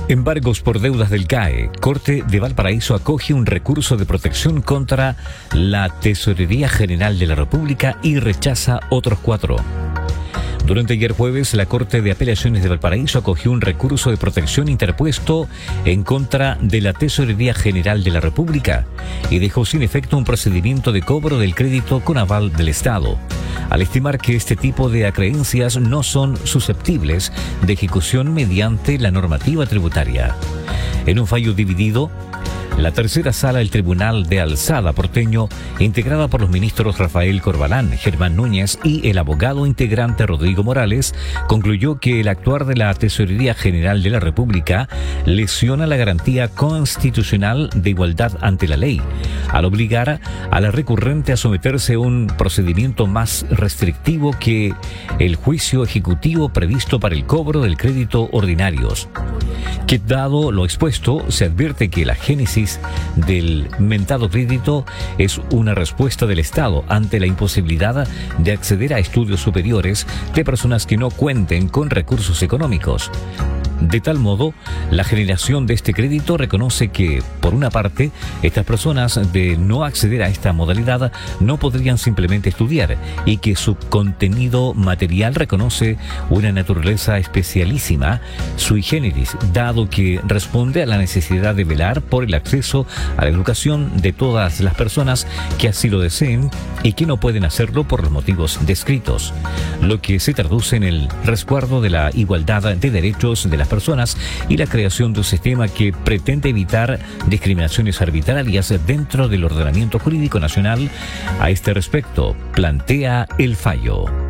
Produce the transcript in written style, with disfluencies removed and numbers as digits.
Embargos por deudas del CAE. Corte de Valparaíso acoge un recurso de protección contra la Tesorería General de la República y rechaza otros 4. Durante ayer jueves, la Corte de Apelaciones de Valparaíso acogió un recurso de protección interpuesto en contra de la Tesorería General de la República y dejó sin efecto un procedimiento de cobro del crédito con aval del Estado, al estimar que este tipo de acreencias no son susceptibles de ejecución mediante la normativa tributaria. En un fallo dividido, la tercera sala del Tribunal de Alzada porteño, integrada por los ministros Rafael Corbalán, Germán Núñez y el abogado integrante Rodrigo Morales, concluyó que el actuar de la Tesorería General de la República lesiona la garantía constitucional de igualdad ante la ley, al obligar a la recurrente a someterse a un procedimiento más restrictivo que el juicio ejecutivo previsto para el cobro del crédito ordinarios. Que dado lo expuesto, se advierte que la génesis del mentado crédito es una respuesta del Estado ante la imposibilidad de acceder a estudios superiores de personas que no cuenten con recursos económicos. De tal modo, la generación de este crédito reconoce que, por una parte, estas personas de no acceder a esta modalidad no podrían simplemente estudiar y que su contenido material reconoce una naturaleza especialísima, sui generis, dado que responde a la necesidad de velar por el acceso a la educación de todas las personas que así lo deseen y que no pueden hacerlo por los motivos descritos, lo que se traduce en el resguardo de la igualdad de derechos de las personas y la creación de un sistema que pretende evitar discriminaciones arbitrarias dentro del ordenamiento jurídico nacional. A este respecto, plantea el fallo.